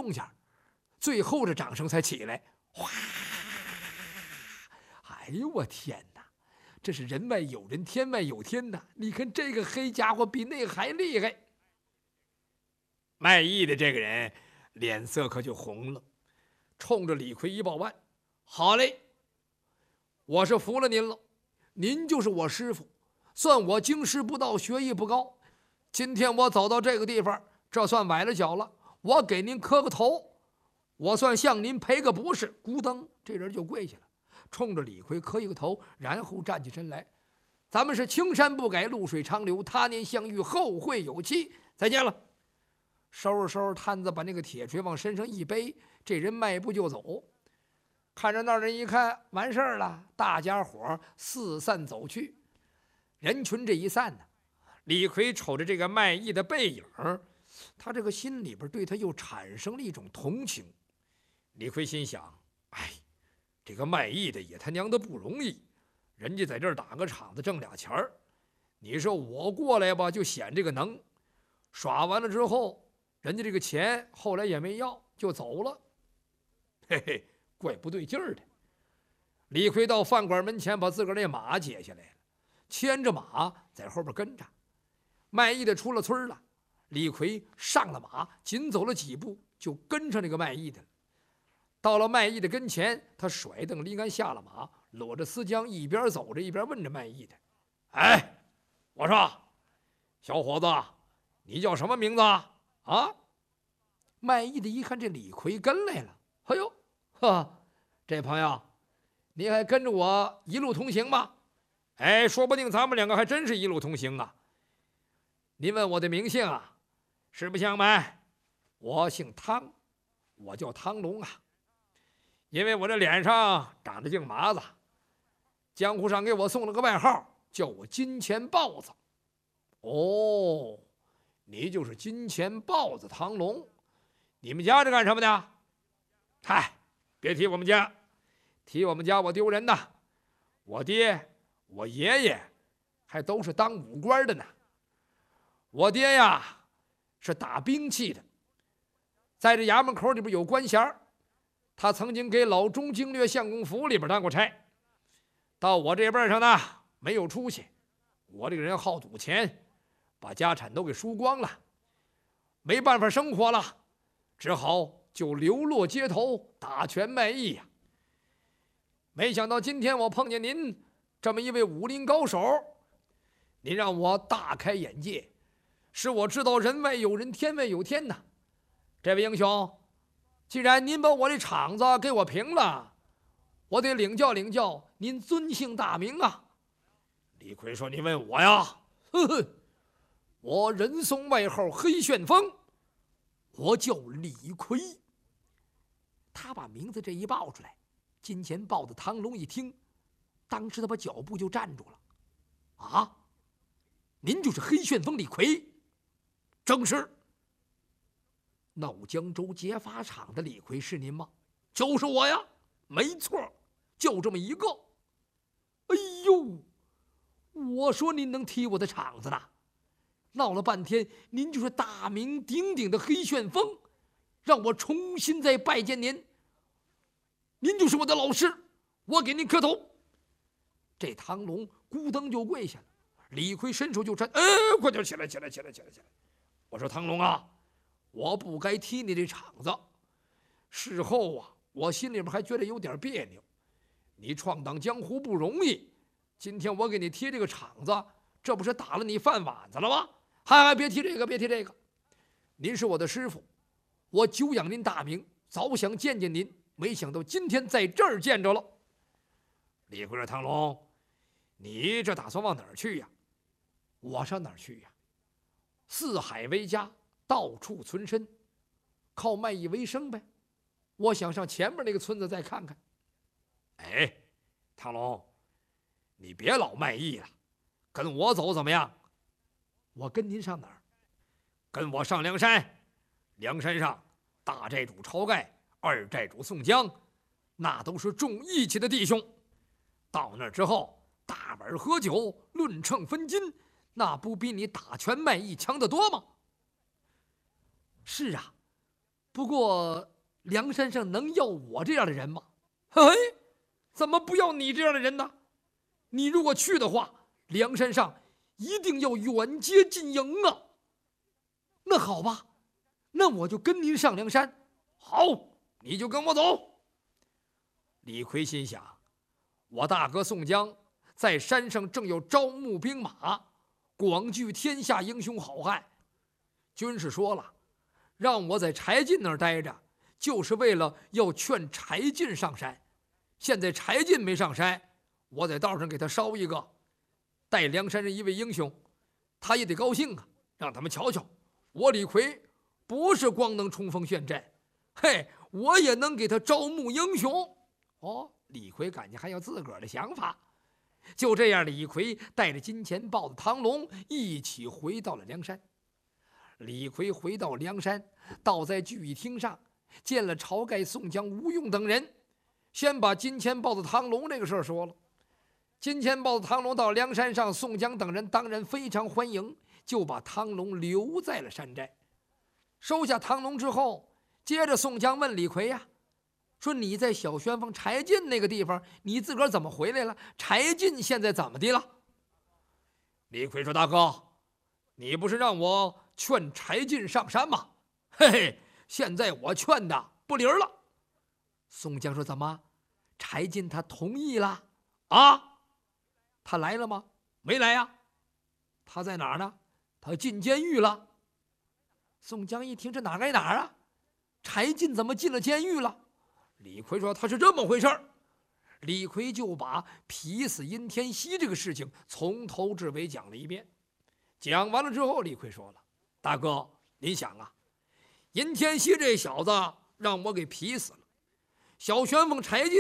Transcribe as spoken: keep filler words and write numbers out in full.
动静，最后这掌声才起来。哗！哎呦我天哪！这是人外有人，天外有天呐！你看这个黑家伙比那还厉害。卖艺的这个人脸色可就红了，冲着李逵一抱腕：“好嘞，我是服了您了，您就是我师傅，算我经师不到，学艺不高。今天我走到这个地方，这算崴了脚了，我给您磕个头，我算向您赔个不是。”咕噔，这人就跪下了，冲着李逵磕一个头，然后站起身来：“咱们是青山不改，绿水长流，他年相遇，后会有期，再见了。”收拾收拾摊子，把那个铁锤往身上一背，这人迈步就走。看着那人一看，完事儿了，大家伙四散走去。人群这一散呢，李逵瞅着这个卖艺的背影，他这个心里边对他又产生了一种同情。李逵心想：哎，这个卖艺的也他娘的不容易，人家在这儿打个场子挣俩钱儿，你说我过来吧，就显这个能，耍完了之后，人家这个钱后来也没要，就走了。嘿嘿，怪不对劲儿的。李逵到饭馆门前，把自个儿那马解下来了，牵着马在后边跟着。卖艺的出了村了，李逵上了马，紧走了几步，就跟上那个卖艺的了。到了卖艺的跟前，他甩蹬离鞍下了马，裸着丝缰，一边走着一边问着卖艺的：“哎，我说，小伙子，你叫什么名字啊？”啊！卖艺的一看这李逵跟来了，哎呦，呵，这朋友，你还跟着我一路同行吗？哎，说不定咱们两个还真是一路同行啊。您问我的名姓啊，实不相瞒，我姓汤，我叫汤龙啊。因为我这脸上长着净麻子，江湖上给我送了个外号，叫我金钱豹子。哦，你就是金钱豹子汤龙，你们家是干什么的？嗨，别提我们家，提我们家我丢人呐。我爹我爷爷还都是当武官的呢。我爹呀是打兵器的，在这衙门口里边有官衔，他曾经给老中经略相公府里边当过差。到我这辈上呢，没有出息，我这个人好赌钱，把家产都给输光了，没办法生活了，只好就流落街头，打拳卖艺呀。没想到今天我碰见您这么一位武林高手，您让我大开眼界，使我知道人外有人，天外有天呐。这位英雄，既然您把我这场子给我平了，我得领教领教您尊姓大名啊。李逵说：“你问我呀？呵呵，我人送外号黑旋风，我叫李逵。”他把名字这一报出来，金钱豹子汤龙一听，当时他把脚步就站住了。啊，您就是黑旋风李逵？正是。闹江州劫法场的李逵是您吗？就是我呀，没错，就这么一个。哎呦，我说您能踢我的场子呢，闹了半天您就是大名鼎鼎的黑旋风，让我重新再拜见您，您就是我的老师，我给您磕头。这汤龙咕噔就跪下了，李逵伸手就搀，哎，快点起来起来起来起来起来！我说汤龙啊，我不该踢你这场子，事后啊，我心里边还觉得有点别扭。你闯荡江湖不容易，今天我给你踢这个场子，这不是打了你饭碗子了吗？嗨嗨，别提这个，别提这个。您是我的师傅，我久仰您大名，早想见见您，没想到今天在这儿见着了。李逵说：“汤龙，你这打算往哪儿去呀？”我上哪儿去呀？四海为家，到处存身，靠卖艺为生呗。我想上前面那个村子再看看。哎，汤龙，你别老卖艺了，跟我走怎么样？我跟您上哪儿？跟我上梁山。梁山上大寨主晁盖，二寨主宋江，那都是重义气的弟兄。到那儿之后，大碗喝酒，论秤分金，那不比你打拳卖艺强得多吗？是啊， 不过梁山上能要我这样的人吗？嘿，怎么不要你这样的人呢？你如果去的话，梁山上一定要远接近营啊。那好吧，那我就跟您上梁山。好，你就跟我走。李逵心想，我大哥宋江在山上正要招募兵马，广聚天下英雄好汉。军师说了，让我在柴进那儿待着，就是为了要劝柴进上山。现在柴进没上山，我在道上给他捎一个，带梁山人一位英雄，他也得高兴啊，让他们瞧瞧，我李逵不是光能冲锋陷阵，嘿，我也能给他招募英雄。哦，李逵感觉还有自个儿的想法。就这样，李逵带着金钱豹子唐龙一起回到了梁山。李逵回到梁山，倒在聚义厅上，见了晁盖、宋江、吴用等人，先把金钱豹子唐龙这个事儿说了。金钱豹子唐龙到梁山上，宋江等人当然非常欢迎，就把唐龙留在了山寨。收下唐龙之后，接着宋江问李逵呀、啊，说你在小旋风柴进那个地方，你自个儿怎么回来了？柴进现在怎么的了？李逵说：大哥，你不是让我劝柴进上山吗？嘿嘿，现在我劝的不灵了。宋江说：怎么？柴进他同意了啊？他来了吗？没来呀。他在哪儿呢？他进监狱了。宋江一听，这哪该哪儿啊？柴进怎么进了监狱了？李逵说：他是这么回事儿。李逵就把劈死殷天锡这个事情从头至尾讲了一遍。讲完了之后，李逵说了：大哥，您想啊，殷天锡这小子让我给劈死了，小旋风柴进